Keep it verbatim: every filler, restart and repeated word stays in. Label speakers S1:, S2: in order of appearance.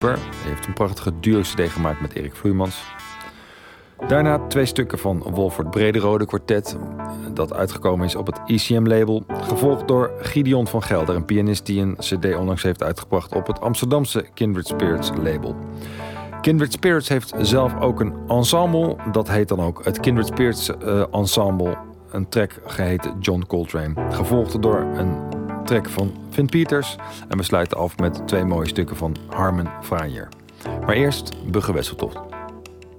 S1: Hij heeft een prachtige duo-cd gemaakt met Erik Vloeimans. Daarna twee stukken van Wolfert Brederode Quartet, dat uitgekomen is op het E C M-label. Gevolgd door Gideon van Gelder, een pianist die een cd onlangs heeft uitgebracht op het Amsterdamse Kindred Spirits label. Kindred Spirits heeft zelf ook een ensemble, dat heet dan ook het Kindred Spirits uh, Ensemble. Een track geheten John Coltrane, gevolgd door een track van Finn Peters. En we sluiten af met twee mooie stukken van Harmen Franier. Maar eerst Bugge Wesseltoft.